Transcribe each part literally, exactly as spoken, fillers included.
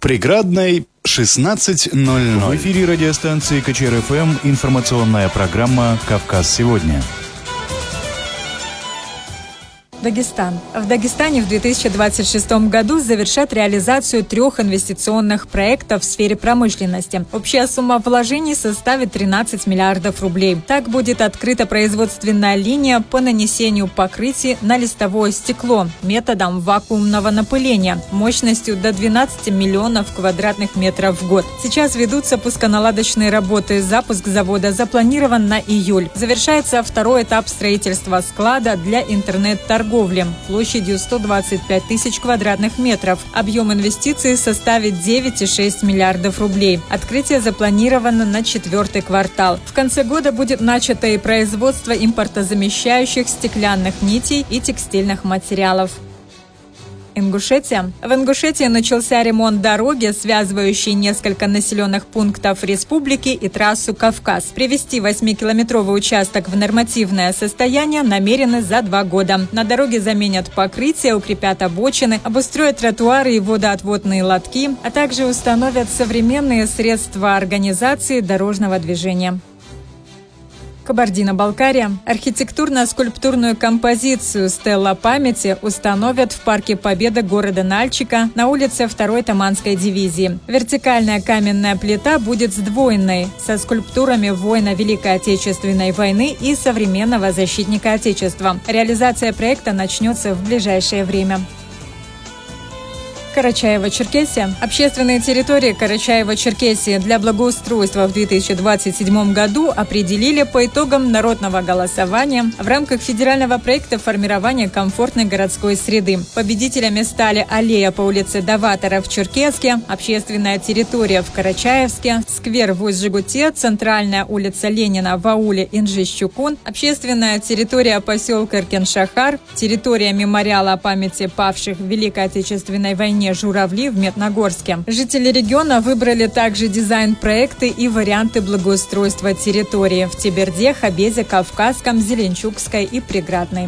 Приградной шестнадцать ноль ноль. В эфире радиостанции КЧР-ФМ информационная программа «Кавказ сегодня». Дагестан. В Дагестане в две тысячи двадцать шестом году завершат реализацию трех инвестиционных проектов в сфере промышленности. Общая сумма вложений составит тринадцать миллиардов рублей. Так будет открыта производственная линия по нанесению покрытий на листовое стекло методом вакуумного напыления мощностью до двенадцати миллионов квадратных метров в год. Сейчас ведутся пусконаладочные работы. Запуск завода запланирован на июль. Завершается второй этап строительства склада для интернет-торговли площадью сто двадцать пять тысяч квадратных метров. Объем инвестиций составит девять целых шесть десятых миллиардов рублей. Открытие запланировано на четвертый квартал. В конце года будет начато и производство импортозамещающих стеклянных нитей и текстильных материалов. Ингушетия. В Ингушетии начался ремонт дороги, связывающей несколько населенных пунктов республики и трассу Кавказ. Привести восьмикилометровый участок в нормативное состояние намерены за два года. На дороге заменят покрытие, укрепят обочины, обустроят тротуары и водоотводные лотки, а также установят современные средства организации дорожного движения. Кабардино-Балкария. Архитектурно-скульптурную композицию «Стелла памяти» установят в Парке Победы города Нальчика на улице второй Таманской дивизии. Вертикальная каменная плита будет сдвоенной, со скульптурами воина Великой Отечественной войны и современного защитника Отечества. Реализация проекта начнется в ближайшее время. Карачаево-Черкесия. Общественные территории Карачаево-Черкесии для благоустройства в две тысячи двадцать седьмом году определили по итогам народного голосования в рамках федерального проекта формирования комфортной городской среды. Победителями стали аллея по улице Даватора в Черкесске, общественная территория в Карачаевске, сквер в Усть-Жигуте, центральная улица Ленина в ауле Инжи-Щукун, общественная территория поселка Иркен-Шахар, территория мемориала о памяти павших в Великой Отечественной войне Журавли в Медногорске. Жители региона выбрали также дизайн-проекты и варианты благоустройства территории в Теберде, Хабезе, Кавказском, Зеленчукской и Приградной.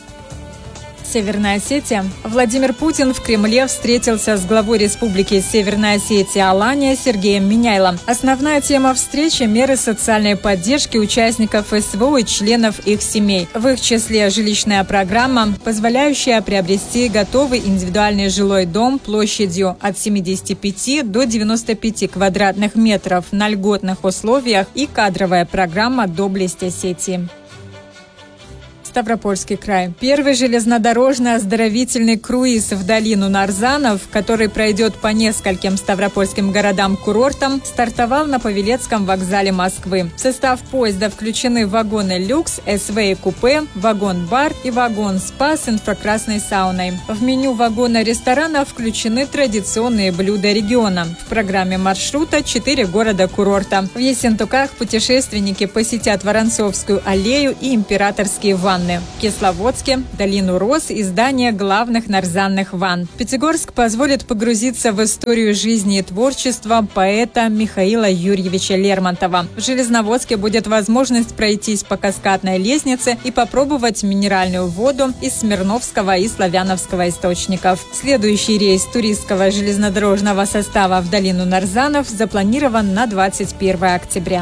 Северная Осетия. Владимир Путин в Кремле встретился с главой Республики Северная Осетия Алания Сергеем Миняйлом. Основная тема встречи – меры социальной поддержки участников СВО и членов их семей. В их числе жилищная программа, позволяющая приобрести готовый индивидуальный жилой дом площадью от семидесяти пяти до девяноста пяти квадратных метров на льготных условиях и кадровая программа «Доблесть Осетии». Ставропольский край. Первый железнодорожный оздоровительный круиз в долину Нарзанов, который пройдет по нескольким ставропольским городам-курортам, стартовал на Павелецком вокзале Москвы. В состав поезда включены вагоны люкс, СВ и купе, вагон-бар и вагон-спа с инфракрасной сауной. В меню вагона-ресторана включены традиционные блюда региона. В программе маршрута четыре города-курорта. В Ессентуках путешественники посетят Воронцовскую аллею и Императорские ванны. В Кисловодске – долину Роз и здание главных нарзанных ванн. Пятигорск позволит погрузиться в историю жизни и творчества поэта Михаила Юрьевича Лермонтова. В Железноводске будет возможность пройтись по каскадной лестнице и попробовать минеральную воду из Смирновского и Славяновского источников. Следующий рейс туристского железнодорожного состава в долину Нарзанов запланирован на двадцать первое октября.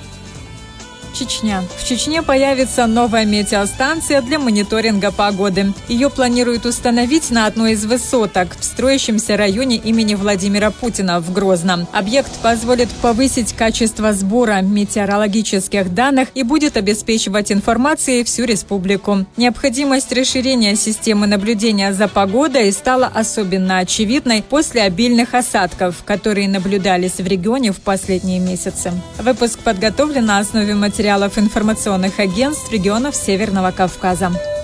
Чечня. В Чечне появится новая метеостанция для мониторинга погоды. Ее планируют установить на одной из высоток в строящемся районе имени Владимира Путина в Грозном. Объект позволит повысить качество сбора метеорологических данных и будет обеспечивать информацией всю республику. Необходимость расширения системы наблюдения за погодой стала особенно очевидной после обильных осадков, которые наблюдались в регионе в последние месяцы. Выпуск подготовлен на основе материалов информационных агентств регионов Северного Кавказа.